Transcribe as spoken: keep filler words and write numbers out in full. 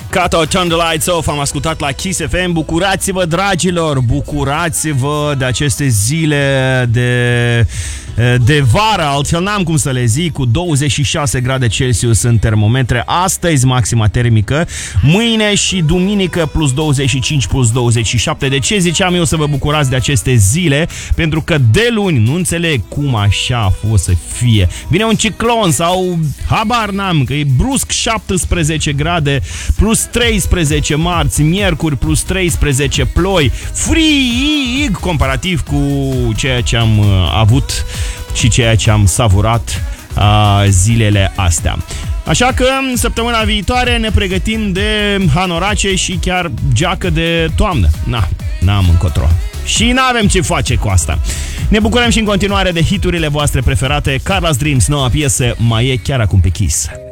Kato, Turn the Lights Off, am ascultat la Kiss F M. Bucurați-vă, dragilor, bucurați-vă de aceste zile de, de vară, altfel n-am cum să le zic, cu douăzeci și șase grade Celsius în termometre. Astăzi maxima termică, mâine și duminică plus douăzeci și cinci, plus douăzeci și șapte. De ce ziceam eu să vă bucurați de aceste zile? Pentru că de luni, nu înțeleg cum așa a fost să fie. Vine un ciclon sau habar n-am, că e brusc șaptesprezece grade, plus treisprezece marți, miercuri plus treisprezece, ploi, frig comparativ cu ceea ce am avut și ceea ce am savurat uh, zilele astea. Așa că săptămâna viitoare ne pregătim de hanorace și chiar geacă de toamnă. Na, n-am încotro. Și n-avem ce face cu asta. Ne bucurăm și în continuare de hiturile voastre preferate. Carla's Dreams, noua piesă, mai e chiar acum pe Kiss.